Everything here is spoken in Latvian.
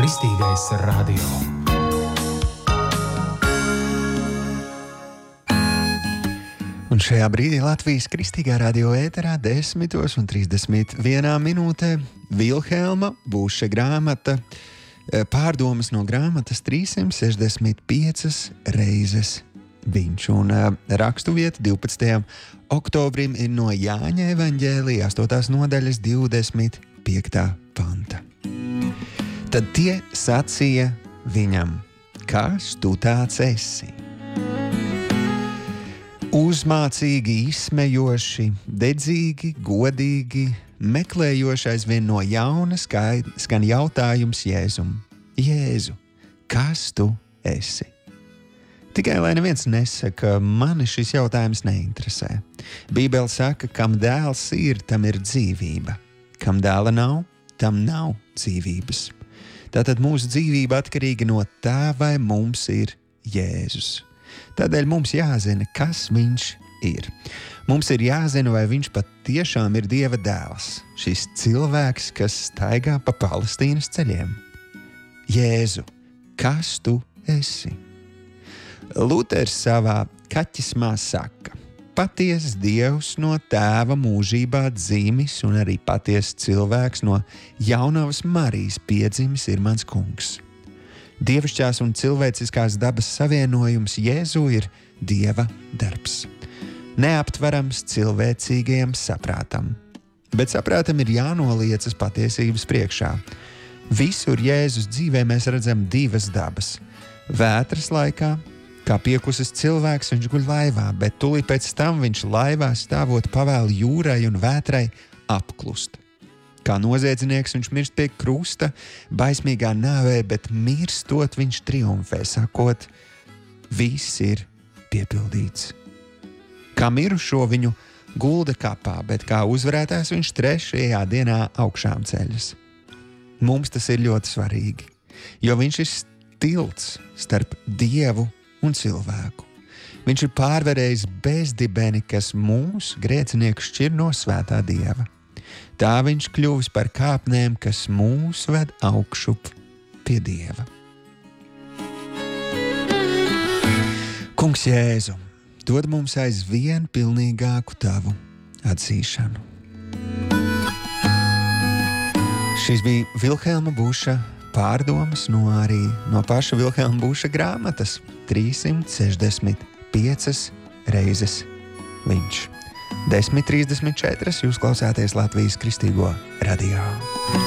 Kristīgais radio. Un šajā brīdī Latvijas Kristīgā radio ēterā 10:31 Vilhelma Buša grāmata, pārdomas no grāmatas 365 reizes viņš. Un rakstuvieta 12. oktobrim ir no Jāņa evaņģēlija 8. nodaļas 25. panta. Tad tie sacīja viņam: kas tu tāds esi? Uzmācīgi, izsmejoši, dedzīgi, godīgi, meklējoši aizvien no jauna skan jautājums Jēzum: Jēzu, kas tu esi? Tikai lai neviens nesaka, mani šis jautājums neinteresē. Bībele saka, kam dēls ir, tam ir dzīvība. Kam dēla nav, tam nav dzīvības. Tātad mūsu dzīvība atkarīga no tā, vai mums ir Jēzus. Tādēļ mums jāzina, kas viņš ir. Mums ir jāzina, vai viņš patiešām ir Dieva dēls. Šis cilvēks, kas staigā pa Palestīnas ceļiem. Jēzu, kas tu esi? Luters savā kaķismā saka: patiesas Dievs no tēva mūžībā dzimis un arī patiesas cilvēks no jaunavas Marijas piedzimis ir mans kungs. Dievišķās un cilvēciskās dabas savienojums Jēzu ir Dieva darbs. Neaptverams cilvēcīgajam saprātam. Bet saprātam ir jānoliecas patiesības priekšā. Visur Jēzus dzīvē mēs redzam divas dabas. Vētras laikā, kā piekusis cilvēks, viņš guļ laivā, bet tūlīt pēc tam viņš laivā stāvot pavēl jūrai un vētrai apklust. Kā noziedznieks viņš mirst pie krusta, baismīgā nāvē, bet mirstot viņš triumfē, sakot: viss ir piepildīts. Kā mirušo viņu gulda kapā, bet kā uzvarētājs viņš 3. dienā augšām ceļas. Mums tas ir ļoti svarīgi, jo viņš ir tilts starp Dievu un cilvēku. Viņš ir pārvarējis bezdibeni, kas mūs, grēciniekus, šķir no svētā Dieva. Tā viņš kļuvis par kāpnēm, kas mūs ved augšup pie Dieva. Kungs Jēzu, dod mums aizvien pilnīgāku tavu atzīšanu. Šis bija Vilhelma Buša pārdomas no paša Vilhelma Buša grāmatas 365 reizes viņš. 10:34 jūs klausāties Latvijas Kristīgo radio.